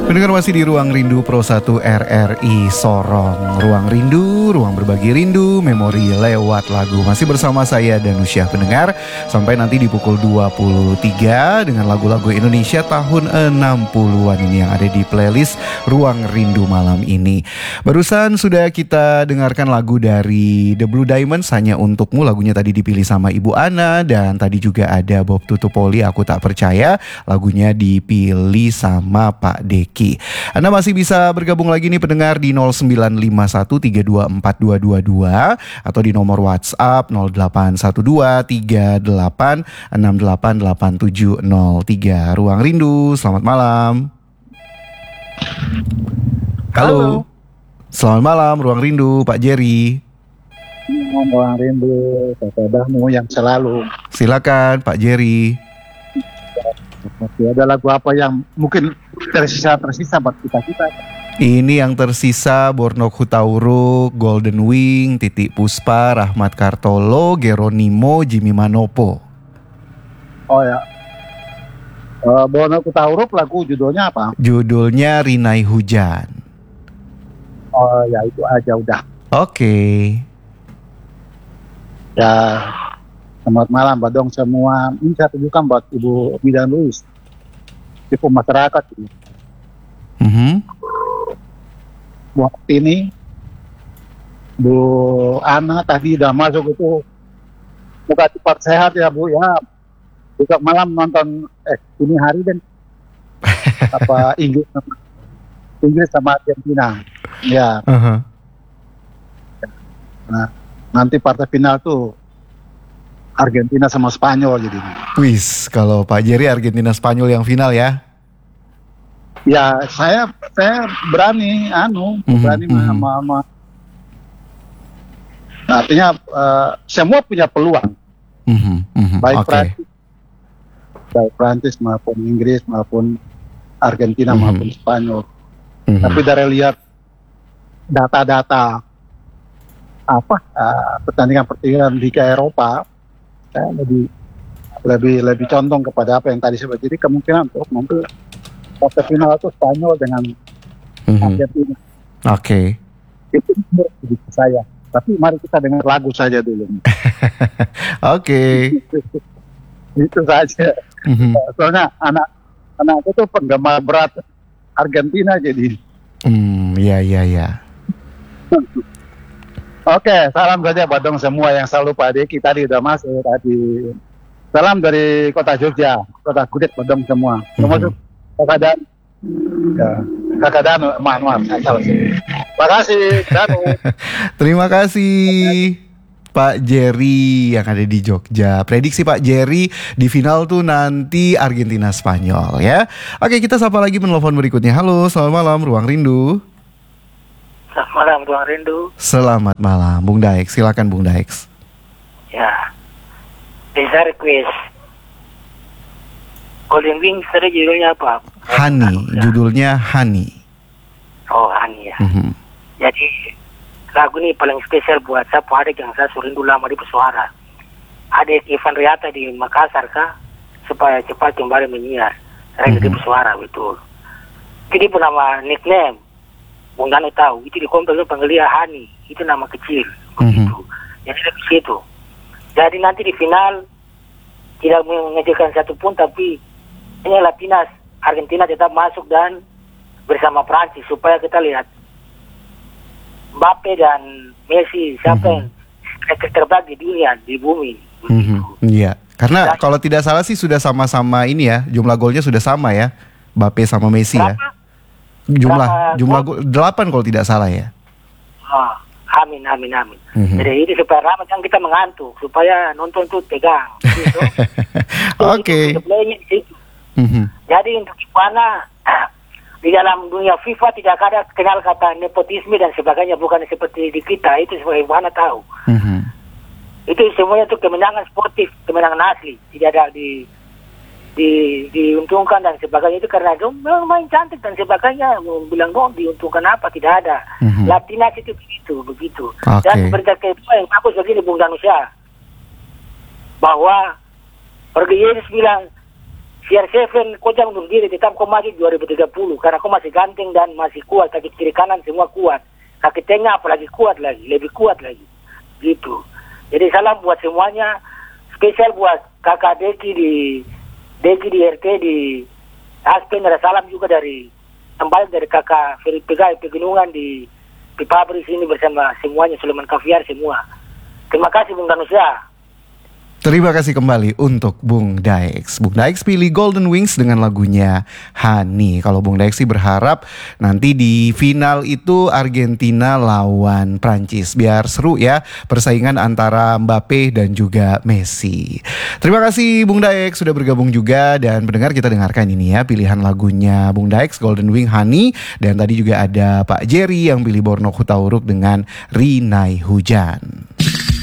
Pendengar masih di Ruang Rindu Pro 1 RRI Sorong. Ruang Rindu, ruang berbagi rindu, memori lewat lagu. Masih bersama saya Danusyah pendengar. Sampai nanti di pukul 23 dengan lagu-lagu Indonesia tahun 60-an ini yang ada di playlist Ruang Rindu malam ini. Barusan sudah kita dengarkan lagu dari The Blue Diamonds, Hanya Untukmu. Lagunya tadi dipilih sama Ibu Ana. Dan tadi juga ada Bob Tutupoli, Aku Tak Percaya. Lagunya dipilih sama Pak Deki. Anda masih bisa bergabung lagi nih pendengar di 0951324222 atau di nomor WhatsApp 081238688703. Ruang Rindu, selamat malam. Halo. Selamat malam, Ruang Rindu, Pak Jerry. Ruang Rindu, kepadamu yang selalu. Silakan Pak Jerry. Masih ada lagu apa yang mungkin tersisa buat kita? Ini yang tersisa Bornok Hutauruk, Golden Wing, Titik Puspa, Rahmat Kartolo, Geronimo, Jimmy Manopo. Oh ya, Bornok Hutauruk lagu judulnya apa? Judulnya Rinai Hujan. Oh ya, itu aja udah. Oke. Ya, selamat malam Badong semua. Ini saya tunjukkan buat Ibu Midan Luis, Ibu masyarakat ini. Buat ini Bu Ana tadi udah masuk itu, semoga cepat sehat ya Bu ya. Besok malam nonton ini hari dan apa Inggris sama Argentina ya. Nah, nanti partai final tuh Argentina sama Spanyol jadi. Wis, kalau Pak Jerry Argentina Spanyol yang final ya? Ya, saya berani sama artinya semua punya peluang. Baik Prancis maupun Inggris maupun Argentina maupun Spanyol. Tapi dari lihat data-data pertandingan Liga Eropa, saya lebih condong kepada apa yang tadi saya. Jadi kemungkinan untuk nanti fase final itu Spanyol dengan Argentina. Oke. Itu menurut saya. Tapi mari kita dengar lagu saja dulu. Oke. Itu saja. Soalnya anak itu penggemar berat Argentina jadi. Iya. Oke, salam saja Badong semua yang selalu Pak Deki tadi udah masuk tadi. Salam dari kota Jogja, kota Kudet Badong semua. Termasuk Kakak Danu, maaf. Terima kasih Danu. Terima kasih Pak Jerry yang ada di Jogja. Prediksi Pak Jerry di final tuh nanti Argentina Spanyol ya. Oke, kita sapa lagi penelpon berikutnya. Halo, selamat malam Ruang Rindu. Selamat malam Ruang Rindu. Selamat malam Bung Daex, silakan Bung Daex. Ya, bisa request Golden Wing tadi judulnya apa? Hani, judulnya Hani. Oh, Hani ya. Jadi lagu ini paling spesial buat saya, adik yang saya rindu lama di bersuara. Adik Ivan Riata di Makassar kah, supaya cepat kembali menyiar. Saya di bersuara betul. Jadi pun nama nickname Bung Danu tahu, itu di komplek panggil dia Hani, itu nama kecil, begitu. Jadi dari situ. Jadi nanti di final tidak mengejutkan satu pun, tapi ini Latinas Argentina tetap masuk dan bersama Prancis supaya kita lihat Mbappe dan Messi siapa yang terbaik di dunia, di bumi. Iya, karena kalau tidak salah sih sudah sama-sama ini ya, jumlah golnya sudah sama ya, Mbappe sama Messi ya. Jumlah gol 8 kalau tidak salah ya. Amin. Jadi ini supaya ramai kan kita mengantuk, supaya nonton tuh tegang. Gitu. Oke. Jadi untuk Ivana di dalam dunia FIFA tidak ada kenal kata nepotisme dan sebagainya, bukan seperti di kita. Itu semua Ivana tahu. Itu semuanya itu kemenangan sportif, kemenangan asli, tidak ada diuntungkan dan sebagainya. Itu karena dia main cantik dan sebagainya, bilang diuntungkan apa, tidak ada. Latinas itu begitu. Dan berita kedua yang bagus begini Bung Danusyah, bahwa Jorge Jesus bilang CR7 kau jangan undur diri, tetap kau maju 2030 karena kau masih ganteng dan masih kuat, kaki kiri kanan semua kuat, kaki tengah apalagi kuat lagi, lebih kuat lagi, gitu. Jadi salam buat semuanya, spesial buat kakak Deki di RT di Aspen, ada salam juga dari kembali dari kakak Ferry Pegai Pegunungan di pabrik sini bersama semuanya, Sulaiman Kaviar semua. Terima kasih Bung Danusia. Terima kasih kembali untuk Bung Daex. Bung Daex pilih Golden Wings dengan lagunya Honey. Kalau Bung Daex sih berharap nanti di final itu Argentina lawan Prancis. Biar seru ya persaingan antara Mbappe dan juga Messi. Terima kasih Bung Daex sudah bergabung juga. Dan pendengar, kita dengarkan ini ya pilihan lagunya Bung Daex, Golden Wing Honey. Dan tadi juga ada Pak Jerry yang pilih Borno Hutauruk dengan Rinai Hujan.